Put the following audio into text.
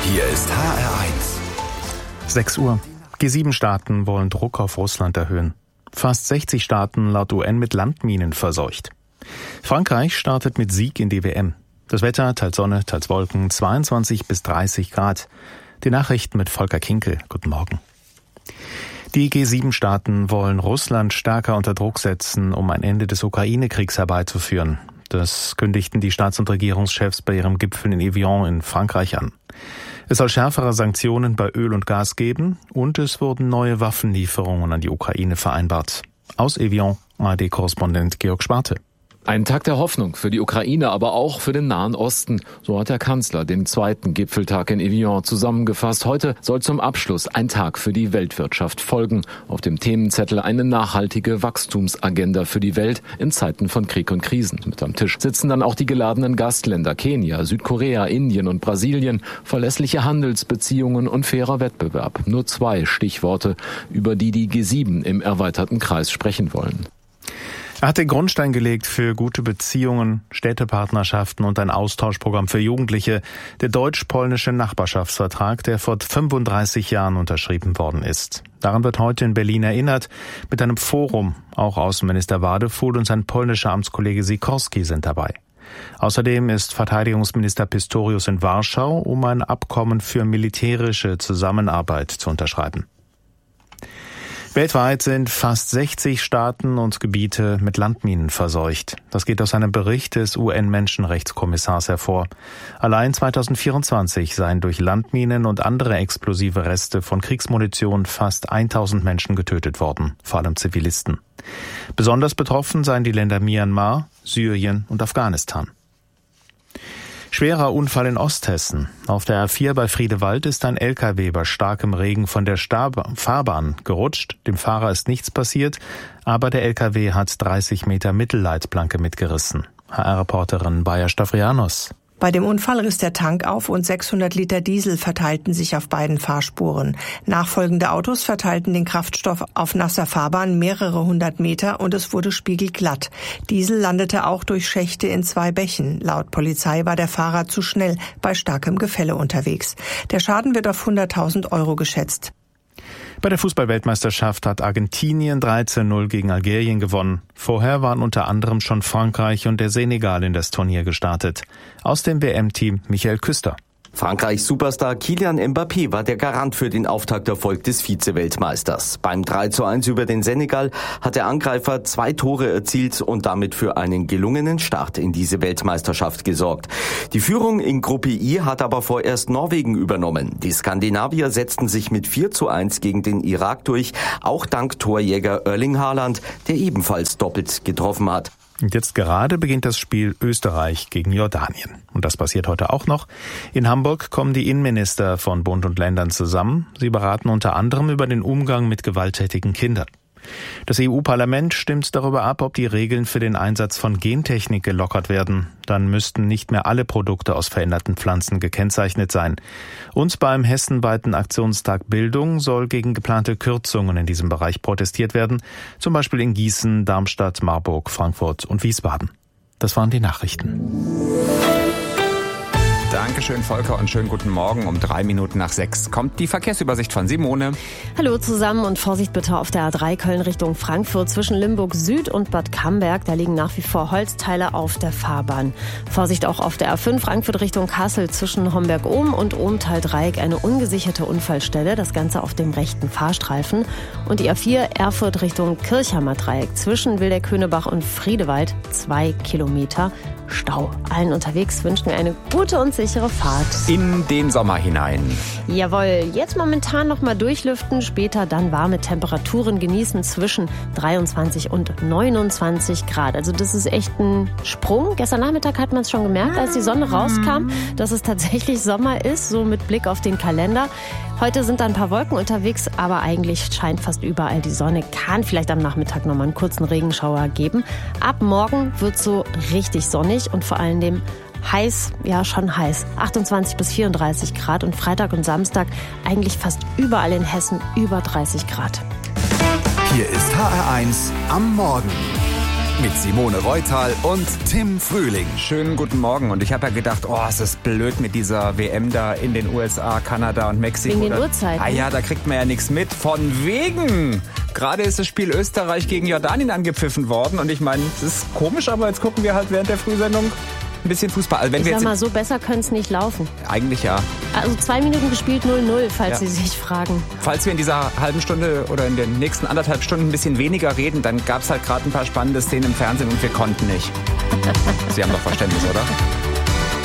Hier ist HR1. 6 Uhr. G7-Staaten wollen Druck auf Russland erhöhen. Fast 60 Staaten laut UN mit Landminen verseucht. Frankreich startet mit Sieg in die WM. Das Wetter, teils Sonne, teils Wolken, 22 bis 30 Grad. Die Nachrichten mit Volker Kinkel. Guten Morgen. Die G7-Staaten wollen Russland stärker unter Druck setzen, um ein Ende des Ukraine-Kriegs herbeizuführen. Das kündigten die Staats- und Regierungschefs bei ihrem Gipfel in Evian in Frankreich an. Es soll schärfere Sanktionen bei Öl und Gas geben und es wurden neue Waffenlieferungen an die Ukraine vereinbart. Aus Evian, ARD-Korrespondent Georg Schwarte. Ein Tag der Hoffnung für die Ukraine, aber auch für den Nahen Osten. So hat der Kanzler den zweiten Gipfeltag in Evian zusammengefasst. Heute soll zum Abschluss ein Tag für die Weltwirtschaft folgen. Auf dem Themenzettel eine nachhaltige Wachstumsagenda für die Welt in Zeiten von Krieg und Krisen. Mit am Tisch sitzen dann auch die geladenen Gastländer Kenia, Südkorea, Indien und Brasilien. Verlässliche Handelsbeziehungen und fairer Wettbewerb. Nur 2 Stichworte, über die die G7 im erweiterten Kreis sprechen wollen. Er hat den Grundstein gelegt für gute Beziehungen, Städtepartnerschaften und ein Austauschprogramm für Jugendliche, der deutsch-polnische Nachbarschaftsvertrag, der vor 35 Jahren unterschrieben worden ist. Daran wird heute in Berlin erinnert, mit einem Forum. Auch Außenminister Wadefuhl und sein polnischer Amtskollege Sikorski sind dabei. Außerdem ist Verteidigungsminister Pistorius in Warschau, um ein Abkommen für militärische Zusammenarbeit zu unterschreiben. Weltweit sind fast 60 Staaten und Gebiete mit Landminen verseucht. Das geht aus einem Bericht des UN-Menschenrechtskommissars hervor. Allein 2024 seien durch Landminen und andere explosive Reste von Kriegsmunition fast 1000 Menschen getötet worden, vor allem Zivilisten. Besonders betroffen seien die Länder Myanmar, Syrien und Afghanistan. Schwerer Unfall in Osthessen. Auf der A4 bei Friedewald ist ein LKW bei starkem Regen von der Fahrbahn gerutscht. Dem Fahrer ist nichts passiert, aber der LKW hat 30 Meter Mittelleitplanke mitgerissen. HR-Reporterin Baja Stavrianos. Bei dem Unfall riss der Tank auf und 600 Liter Diesel verteilten sich auf beiden Fahrspuren. Nachfolgende Autos verteilten den Kraftstoff auf nasser Fahrbahn mehrere hundert Meter und es wurde spiegelglatt. Diesel landete auch durch Schächte in 2 Bächen. Laut Polizei war der Fahrer zu schnell bei starkem Gefälle unterwegs. Der Schaden wird auf 100.000 € geschätzt. Bei der Fußball-Weltmeisterschaft hat Argentinien 13-0 gegen Algerien gewonnen. Vorher waren unter anderem schon Frankreich und der Senegal in das Turnier gestartet. Aus dem WM-Team Michael Küster. Frankreichs Superstar Kylian Mbappé war der Garant für den Auftakterfolg des Vize-Weltmeisters. Beim 3:1 über den Senegal hat der Angreifer 2 Tore erzielt und damit für einen gelungenen Start in diese Weltmeisterschaft gesorgt. Die Führung in Gruppe I hat aber vorerst Norwegen übernommen. Die Skandinavier setzten sich mit 4:1 gegen den Irak durch, auch dank Torjäger Erling Haaland, der ebenfalls doppelt getroffen hat. Und jetzt gerade beginnt das Spiel Österreich gegen Jordanien. Und das passiert heute auch noch. In Hamburg kommen die Innenminister von Bund und Ländern zusammen. Sie beraten unter anderem über den Umgang mit gewalttätigen Kindern. Das EU-Parlament stimmt darüber ab, ob die Regeln für den Einsatz von Gentechnik gelockert werden. Dann müssten nicht mehr alle Produkte aus veränderten Pflanzen gekennzeichnet sein. Und beim hessenweiten Aktionstag Bildung soll gegen geplante Kürzungen in diesem Bereich protestiert werden. Zum Beispiel in Gießen, Darmstadt, Marburg, Frankfurt und Wiesbaden. Das waren die Nachrichten. Dankeschön, Volker, und schönen guten Morgen. Um 3 Minuten nach 6 kommt die Verkehrsübersicht von Simone. Hallo zusammen und Vorsicht bitte auf der A3 Köln Richtung Frankfurt zwischen Limburg Süd und Bad Camberg. Da liegen nach wie vor Holzteile auf der Fahrbahn. Vorsicht auch auf der A5 Frankfurt Richtung Kassel zwischen Homberg-Ohm und Ohmtal-Dreieck eine ungesicherte Unfallstelle. Das Ganze auf dem rechten Fahrstreifen. Und die A4 Erfurt Richtung Kirchhammer Dreieck zwischen Wildeck-Höhnebach und Friedewald 2 Kilometer Stau. Allen unterwegs wünschen wir eine gute und sichere Fahrt. In den Sommer hinein. Jawohl, jetzt momentan noch mal durchlüften, später dann warme Temperaturen genießen zwischen 23 und 29 Grad. Also das ist echt ein Sprung. Gestern Nachmittag hat man es schon gemerkt, als die Sonne rauskam, dass es tatsächlich Sommer ist, so mit Blick auf den Kalender. Heute sind da ein paar Wolken unterwegs, aber eigentlich scheint fast überall die Sonne. Kann vielleicht am Nachmittag noch mal einen kurzen Regenschauer geben. Ab morgen wird es so richtig sonnig und vor allem heiß, ja schon heiß. 28 bis 34 Grad und Freitag und Samstag eigentlich fast überall in Hessen über 30 Grad. Hier ist HR1 am Morgen. mit Simone Reutal und Tim Frühling. Schönen guten Morgen. Und ich habe ja gedacht, es ist blöd mit dieser WM da in den USA, Kanada und Mexiko. Wegen den Uhrzeiten. Da kriegt man ja nichts mit. Von wegen! Gerade ist das Spiel Österreich gegen Jordanien angepfiffen worden. Und ich meine, es ist komisch, aber jetzt gucken wir halt während der Frühsendung ein bisschen Fußball. Also wenn ich sag mal, so besser könnte es nicht laufen. Eigentlich ja. Also 2 Minuten gespielt, 0-0, falls Sie sich fragen. Falls wir in dieser halben Stunde oder in den nächsten 1,5 Stunden ein bisschen weniger reden, dann gab es halt gerade ein paar spannende Szenen im Fernsehen und wir konnten nicht. Sie haben doch Verständnis, oder?